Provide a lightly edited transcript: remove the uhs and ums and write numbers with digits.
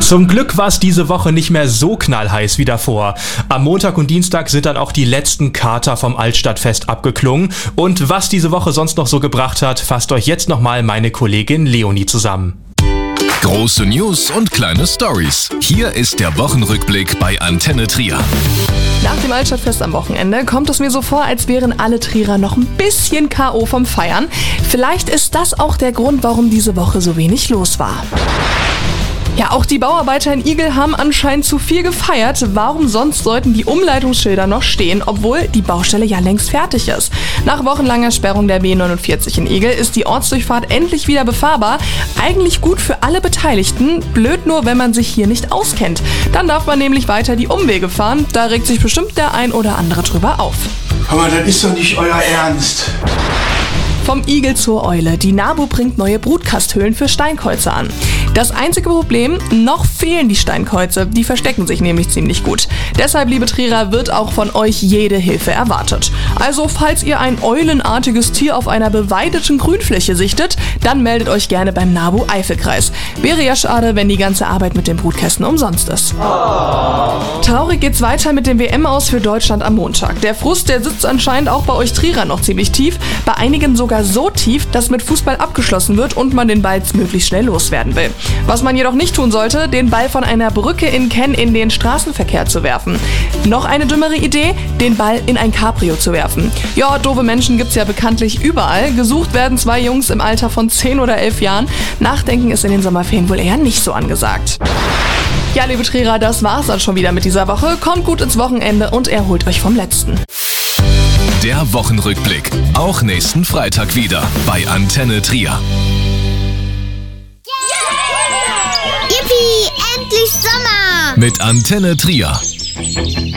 Zum Glück war es diese Woche nicht mehr so knallheiß wie davor. Am Montag und Dienstag sind dann auch die letzten Kater vom Altstadtfest abgeklungen. Und was diese Woche sonst noch so gebracht hat, fasst euch jetzt nochmal meine Kollegin Leonie zusammen. Große News und kleine Stories. Hier ist der Wochenrückblick bei Antenne Trier. Nach dem Altstadtfest am Wochenende kommt es mir so vor, als wären alle Trierer noch ein bisschen K.O. vom Feiern. Vielleicht ist das auch der Grund, warum diese Woche so wenig los war. Ja, auch die Bauarbeiter in Igel haben anscheinend zu viel gefeiert. Warum sonst sollten die Umleitungsschilder noch stehen, obwohl die Baustelle ja längst fertig ist? Nach wochenlanger Sperrung der B49 in Igel ist die Ortsdurchfahrt endlich wieder befahrbar. Eigentlich gut für alle Beteiligten, blöd nur, wenn man sich hier nicht auskennt. Dann darf man nämlich weiter die Umwege fahren. Da regt sich bestimmt der ein oder andere drüber auf. Aber das ist doch nicht euer Ernst. Vom Igel zur Eule. Die NABU bringt neue Brutkasthöhlen für Steinkäuze an. Das einzige Problem, noch fehlen die Steinkäuze. Die verstecken sich nämlich ziemlich gut. Deshalb, liebe Trierer, wird auch von euch jede Hilfe erwartet. Also, falls ihr ein eulenartiges Tier auf einer beweideten Grünfläche sichtet, dann meldet euch gerne beim NABU Eifelkreis. Wäre ja schade, wenn die ganze Arbeit mit den Brutkästen umsonst ist. Traurig geht's weiter mit dem WM-Aus für Deutschland am Montag. Der Frust, der sitzt anscheinend auch bei euch Trierern noch ziemlich tief. Bei einigen sogar so tief, dass mit Fußball abgeschlossen wird und man den Ball möglichst schnell loswerden will. Was man jedoch nicht tun sollte, den Ball von einer Brücke in Kenn in den Straßenverkehr zu werfen. Noch eine dümmere Idee, den Ball in ein Cabrio zu werfen. Ja, doofe Menschen gibt's ja bekanntlich überall. Gesucht werden zwei Jungs im Alter von 10 oder 11 Jahren. Nachdenken ist in den Sommerferien wohl eher nicht so angesagt. Ja, liebe Trierer, das war's dann schon wieder mit dieser Woche. Kommt gut ins Wochenende und erholt euch vom Letzten. Der Wochenrückblick. Auch nächsten Freitag wieder bei Antenne Trier. Yippie, endlich Sommer! Mit Antenne Trier.